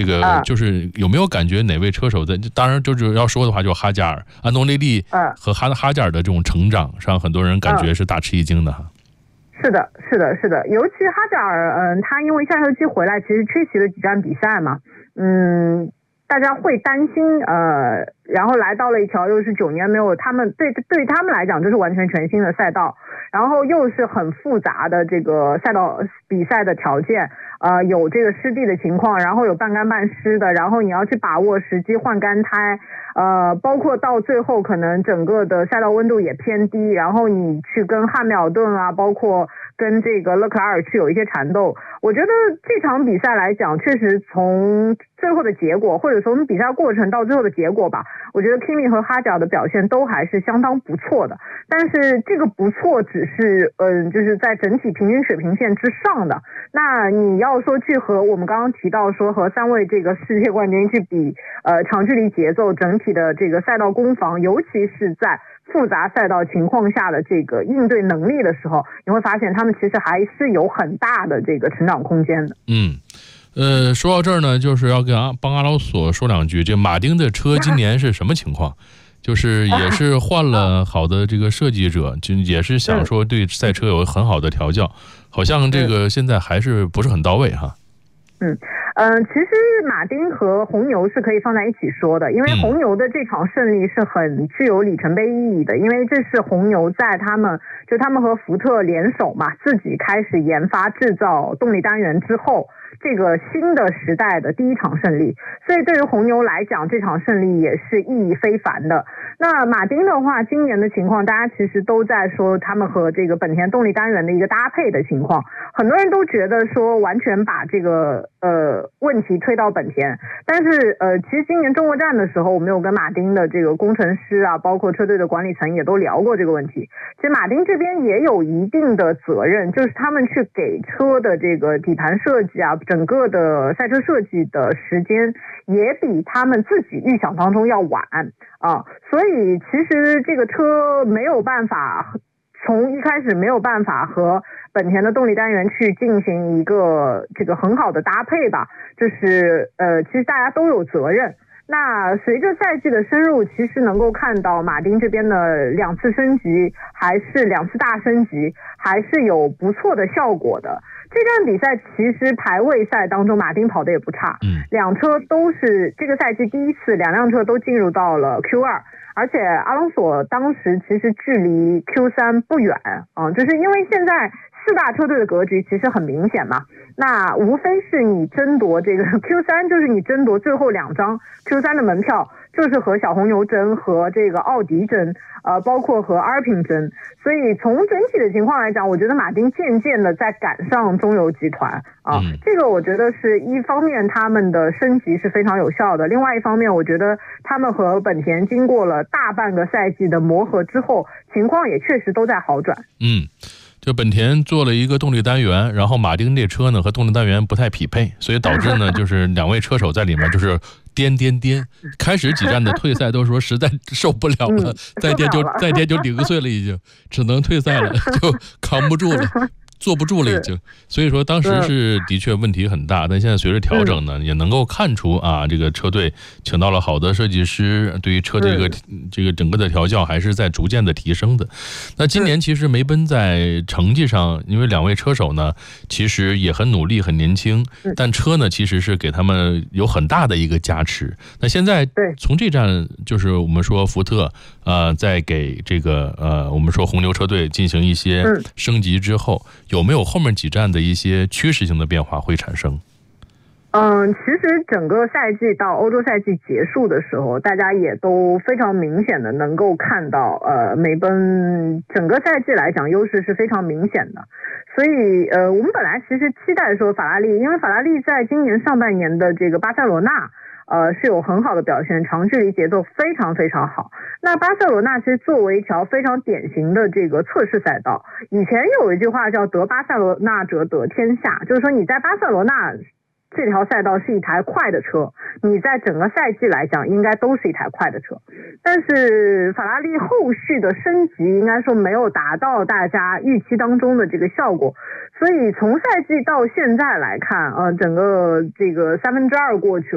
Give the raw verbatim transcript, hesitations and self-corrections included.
个、啊、就是有没有感觉哪位车手在？当然就是要说的话，就是哈加尔、安东内利和哈哈加尔的这种成长，让很多人感觉是大吃一惊的哈。 是的，是的，是的，尤其哈加尔，嗯，他因为下休期回来，其实缺席了几站比赛嘛，嗯，大家会担心，呃，然后来到了一条又是九年没有他们对对他们来讲就是完全全新的赛道，然后又是很复杂的这个赛道比赛的条件，呃，有这个湿地的情况，然后有半干半湿的，然后你要去把握时机换干胎，呃，包括到最后可能整个的赛道温度也偏低，然后你去跟汉密尔顿啊，包括跟这个勒克莱尔去有一些缠斗。我觉得这场比赛来讲，确实从最后的结果，或者从比赛过程到最后的结果吧，我觉得 Kimi 和哈加尔的表现都还是相当不错的。但是这个不错只是嗯、呃，就是在整体平均水平线之上的。那你要说去和我们刚刚提到说和三位这个世界冠军去比，呃，长距离节奏整体的这个赛道攻防，尤其是在复杂赛道情况下的这个应对能力的时候，你会发现他们其实还是有很大的这个成长空间的。 嗯，呃，说到这儿呢，就是要跟阿帮阿劳索说两句。这马丁的车今年是什么情况？就是也是换了好的这个设计者，就也是想说对赛车有很好的调教，好像这个现在还是不是很到位哈。 嗯嗯、呃，其实马丁和红牛是可以放在一起说的，因为红牛的这场胜利是很具有里程碑意义的，因为这是红牛在他们就他们和福特联手嘛，自己开始研发制造动力单元之后，这个新的时代的第一场胜利，所以对于红牛来讲，这场胜利也是意义非凡的。那马丁的话，今年的情况，大家其实都在说他们和这个本田动力单元的一个搭配的情况，很多人都觉得说完全把这个呃问题推到本田，但是呃，其实今年中国站的时候，我们有跟马丁的这个工程师啊，包括车队的管理层也都聊过这个问题。其实马丁这边也有一定的责任，就是他们去给车的这个底盘设计啊，整个的赛车设计的时间也比他们自己预想当中要晚啊，所以其实这个车没有办法从一开始没有办法和本田的动力单元去进行一个这个很好的搭配吧，就是呃，其实大家都有责任。那随着赛季的深入，其实能够看到马丁这边的两次升级，还是两次大升级，还是有不错的效果的。这站比赛其实排位赛当中，马丁跑的也不差，嗯，两车都是这个赛季第一次，两辆车都进入到了 Q 二，而且阿隆索当时其实距离 Q 三不远啊，就是因为现在四大车队的格局其实很明显嘛，那无非是你争夺这个 Q 三，就是你争夺最后两张 Q 三的门票，就是和小红牛争，和这个奥迪争，呃，包括和阿尔品争。所以从整体的情况来讲，我觉得马丁渐渐的在赶上中游集团啊，嗯、这个我觉得是一方面他们的升级是非常有效的，另外一方面我觉得他们和本田经过了大半个赛季的磨合之后，情况也确实都在好转。 嗯。就本田做了一个动力单元，然后马丁这车呢和动力单元不太匹配，所以导致呢就是两位车手在里面就是颠颠颠，开始几站的退赛都说实在受不了了，再颠就再颠就零碎了，已经只能退赛了，就扛不住了。坐不住了已经，所以说当时是的确问题很大，但现在随着调整呢，也能够看出啊，这个车队请到了好的设计师，对于车这个这个整个的调教还是在逐渐的提升的。那今年其实梅奔在成绩上，因为两位车手呢其实也很努力很年轻，但车呢其实是给他们有很大的一个加持。那现在从这站就是我们说福特呃在给这个呃我们说红牛车队进行一些升级之后，有没有后面几站的一些趋势性的变化会产生？ 嗯，其实整个赛季到欧洲赛季结束的时候，大家也都非常明显的能够看到，呃，梅奔整个赛季来讲优势是非常明显的。所以，呃，我们本来其实期待说法拉利，因为法拉利在今年上半年的这个巴塞罗那，呃，是有很好的表现，长距离节奏非常非常好。那巴塞罗那其实作为一条非常典型的这个测试赛道，以前有一句话叫得巴塞罗那者得天下，就是说你在巴塞罗那这条赛道是一台快的车，你在整个赛季来讲应该都是一台快的车。但是法拉利后续的升级应该说没有达到大家预期当中的这个效果，所以从赛季到现在来看，呃，整个这个三分之二过去